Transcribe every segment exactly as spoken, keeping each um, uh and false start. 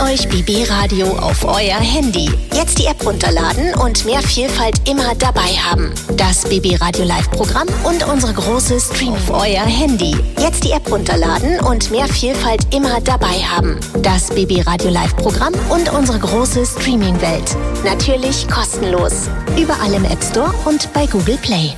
euch B B Radio auf euer Handy. Jetzt die App runterladen und mehr Vielfalt immer dabei haben. Das B B Radio Live-Programm und unsere große Stream auf euer Handy. Jetzt die App runterladen und mehr Vielfalt immer dabei haben. Das B B Radio Live-Programm und unsere große Streaming-Welt. Natürlich kostenlos. Überall im App Store und bei Google Play.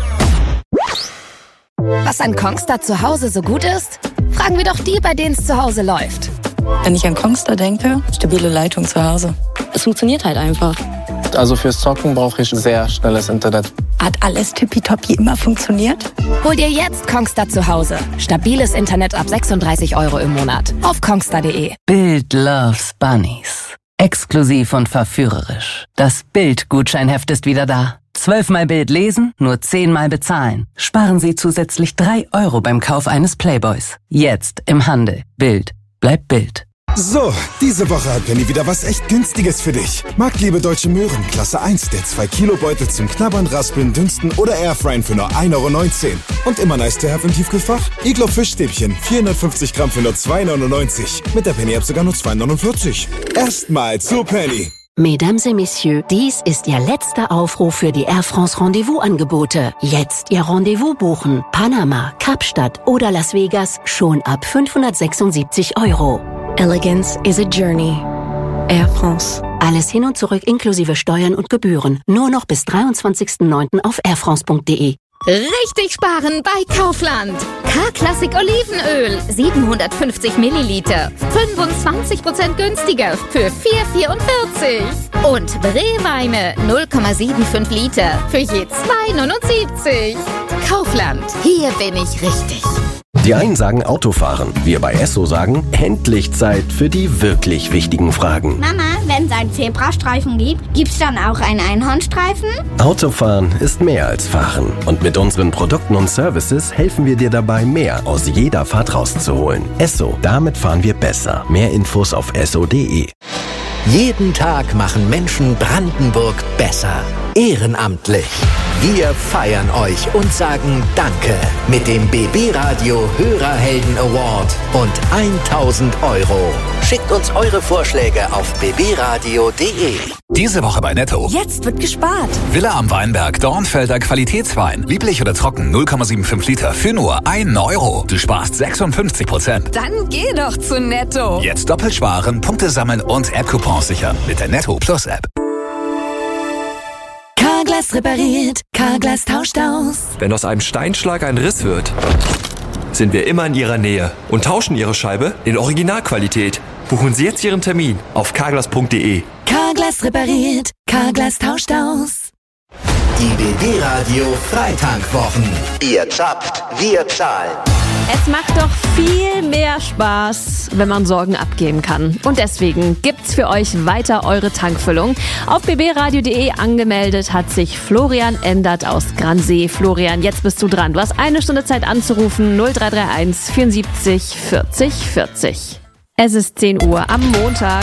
Was an Kongstar zu Hause so gut ist? Fragen wir doch die, bei denen es zu Hause läuft. Wenn ich an Kongstar denke, stabile Leitung zu Hause. Es funktioniert halt einfach. Also fürs Zocken brauche ich sehr schnelles Internet. Hat alles tippitoppi immer funktioniert? Hol dir jetzt Kongstar zu Hause. Stabiles Internet ab sechsunddreißig Euro im Monat. Auf kongstar punkt de. Bild loves Bunnies. Exklusiv und verführerisch. Das Bild-Gutscheinheft ist wieder da. Zwölfmal Bild lesen, nur zehnmal bezahlen. Sparen Sie zusätzlich drei Euro beim Kauf eines Playboys. Jetzt im Handel. Bild. Bleibt Bild. So, diese Woche hat Penny wieder was echt Günstiges für dich. Marktliebe Deutsche Möhren, Klasse eins, der zwei Kilo Beutel zum Knabbern, Raspeln, Dünsten oder Airfryen für nur ein Euro neunzehn. Und immer nice to have im Tiefkühlfach? Iglo Fischstäbchen, vierhundertfünfzig Gramm für nur zwei neunundneunzig. Mit der Penny-App sogar nur zwei neunundvierzig. Erstmal zu Penny. Mesdames et Messieurs, dies ist Ihr letzter Aufruf für die Air France Rendezvous-Angebote. Jetzt Ihr Rendezvous buchen. Panama, Kapstadt oder Las Vegas schon ab fünfhundertsechsundsiebzig Euro. Elegance is a journey. Air France. Alles hin und zurück inklusive Steuern und Gebühren. Nur noch bis dreiundzwanzigsten neunten auf airfrance punkt de. Richtig sparen bei Kaufland. K-Klassik Olivenöl, siebenhundertfünfzig Milliliter, fünfundzwanzig Prozent günstiger für vier vierundvierzig. Und Brewweine, null Komma fünfundsiebzig Liter für je zwei neunundsiebzig. Kaufland, hier bin ich richtig. Die einen sagen Autofahren, wir bei Esso sagen, endlich Zeit für die wirklich wichtigen Fragen. Mama, wenn es einen Zebrastreifen gibt, gibt's dann auch einen Einhornstreifen? Autofahren ist mehr als Fahren. Und mit unseren Produkten und Services helfen wir dir dabei, mehr aus jeder Fahrt rauszuholen. Esso, damit fahren wir besser. Mehr Infos auf esso punkt de. Jeden Tag machen Menschen Brandenburg besser. Ehrenamtlich. Wir feiern euch und sagen Danke mit dem B B Radio Hörerhelden Award und tausend Euro. Schickt uns eure Vorschläge auf b b radio punkt de. Diese Woche bei Netto. Jetzt wird gespart. Villa am Weinberg, Dornfelder Qualitätswein. Lieblich oder trocken, null Komma fünfundsiebzig Liter für nur einen Euro. Du sparst sechsundfünfzig Prozent. Dann geh doch zu Netto. Jetzt doppelt sparen, Punkte sammeln und App-Coupons sichern mit der Netto Plus App. Carglass repariert, Carglass tauscht aus. Wenn aus einem Steinschlag ein Riss wird, sind wir immer in Ihrer Nähe und tauschen Ihre Scheibe in Originalqualität. Buchen Sie jetzt Ihren Termin auf carglass punkt de. Carglass repariert, Carglass tauscht aus. Die B B Radio Freitankwochen. Ihr zapft, wir zahlen. Es macht doch viel mehr Spaß, wenn man Sorgen abgeben kann. Und deswegen gibt's für euch weiter eure Tankfüllung. Auf b b radio punkt de angemeldet hat sich Florian Endert aus Gransee. Florian, jetzt bist du dran. Du hast eine Stunde Zeit anzurufen. null drei drei eins vierundsiebzig vierzig vierzig. Es ist zehn Uhr am Montag.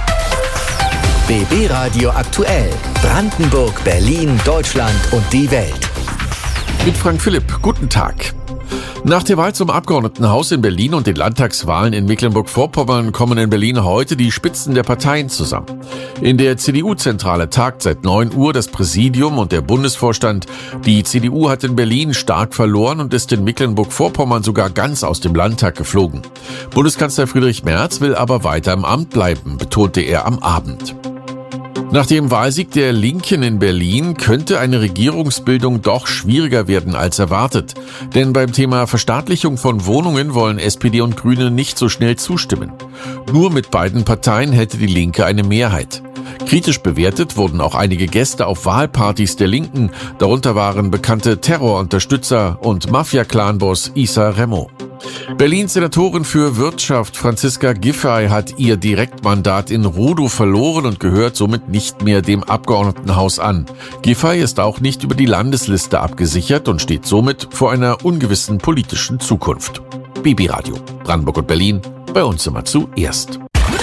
B B Radio aktuell. Brandenburg, Berlin, Deutschland und die Welt. Mit Frank Philipp, guten Tag. Nach der Wahl zum Abgeordnetenhaus in Berlin und den Landtagswahlen in Mecklenburg-Vorpommern kommen in Berlin heute die Spitzen der Parteien zusammen. In der C D U-Zentrale tagt seit neun Uhr das Präsidium und der Bundesvorstand. Die C D U hat in Berlin stark verloren und ist in Mecklenburg-Vorpommern sogar ganz aus dem Landtag geflogen. Bundeskanzler Friedrich Merz will aber weiter im Amt bleiben, betonte er am Abend. Nach dem Wahlsieg der Linken in Berlin könnte eine Regierungsbildung doch schwieriger werden als erwartet. Denn beim Thema Verstaatlichung von Wohnungen wollen S P D und Grüne nicht so schnell zustimmen. Nur mit beiden Parteien hätte die Linke eine Mehrheit. Kritisch bewertet wurden auch einige Gäste auf Wahlpartys der Linken. Darunter waren bekannte Terrorunterstützer und Mafia-Clan-Boss Issa Remo. Berlins Senatorin für Wirtschaft Franziska Giffey hat ihr Direktmandat in Rudow verloren und gehört somit nicht mehr dem Abgeordnetenhaus an. Giffey ist auch nicht über die Landesliste abgesichert und steht somit vor einer ungewissen politischen Zukunft. B B Radio, Brandenburg und Berlin, bei uns immer zuerst.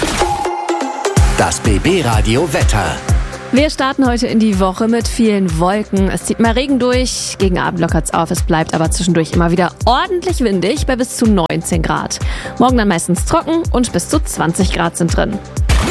Das B B Radio Wetter. Wir starten heute in die Woche mit vielen Wolken. Es zieht mal Regen durch, gegen Abend lockert's auf, es bleibt aber zwischendurch immer wieder ordentlich windig bei bis zu neunzehn Grad. Morgen dann meistens trocken und bis zu zwanzig Grad sind drin.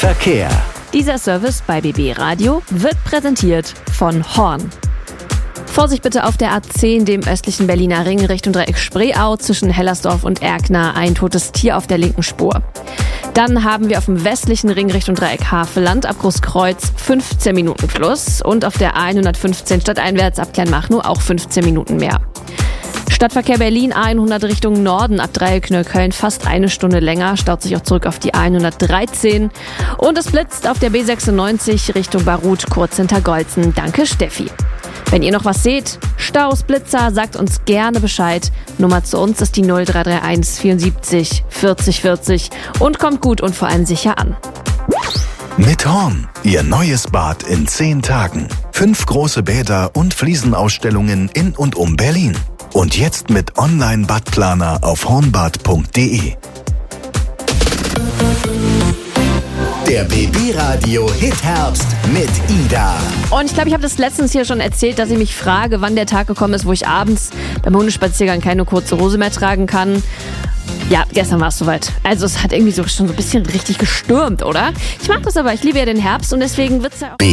Verkehr. Dieser Service bei B B Radio wird präsentiert von Horn. Vorsicht bitte auf der A zehn, dem östlichen Berliner Ring, Richtung Dreieck Spreeau, zwischen Hellersdorf und Erkner, ein totes Tier auf der linken Spur. Dann haben wir auf dem westlichen Ring Richtung Dreieck Havelland ab Großkreuz fünfzehn Minuten Plus und auf der A hundertfünfzehn stadteinwärts ab Kleinmachnow auch fünfzehn Minuten mehr. Stadtverkehr Berlin A hundert Richtung Norden ab Dreieck Neukölln fast eine Stunde länger, staut sich auch zurück auf die A hundertdreizehn. Und es blitzt auf der B sechsundneunzig Richtung Baruth kurz hinter Golzen. Danke Steffi. Wenn ihr noch was seht, Staus, Blitzer, sagt uns gerne Bescheid. Nummer zu uns ist die null drei drei eins vierundsiebzig vierzig vierzig und kommt gut und vor allem sicher an. Mit Horn, Ihr neues Bad in zehn Tagen. Fünf große Bäder und Fliesenausstellungen in und um Berlin. Und jetzt mit Online-Badplaner auf hornbad punkt de. Der B B Radio Hit Herbst mit Ida. Und ich glaube, ich habe das letztens hier schon erzählt, dass ich mich frage, wann der Tag gekommen ist, wo ich abends beim Hundespaziergang keine kurze Hose mehr tragen kann. Ja, gestern war es soweit. Also es hat irgendwie so schon so ein bisschen richtig gestürmt, oder? Ich mag das aber, ich liebe ja den Herbst und deswegen wird's ja auch...